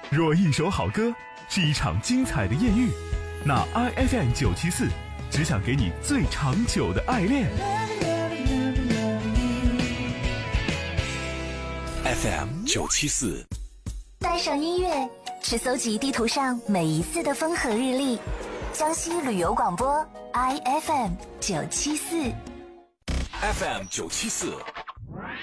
若一首好歌是一场精彩的艳遇，那 IFM 974只想给你最长久的爱恋。 FM 974， 带上音乐，去搜集地图上每一次的风和日丽。江西旅游广播 IFM 974。 FM 974。